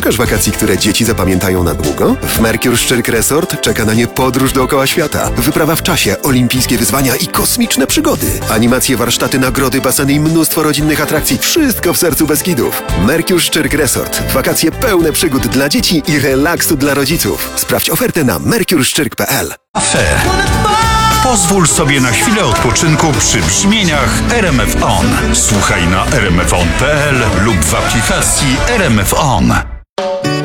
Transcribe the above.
Szukasz wakacji, które dzieci zapamiętają na długo? W Mercure Szczyrk Resort czeka na nie podróż dookoła świata. Wyprawa w czasie, olimpijskie wyzwania i kosmiczne przygody. Animacje, warsztaty, nagrody, baseny i mnóstwo rodzinnych atrakcji. Wszystko w sercu Beskidów. Mercure Szczyrk Resort. Wakacje pełne przygód dla dzieci i relaksu dla rodziców. Sprawdź ofertę na mercureszczyrk.pl. Cafe. Pozwól sobie na chwilę odpoczynku przy brzmieniach RMF On. Słuchaj na rmfon.pl lub w aplikacji RMF On.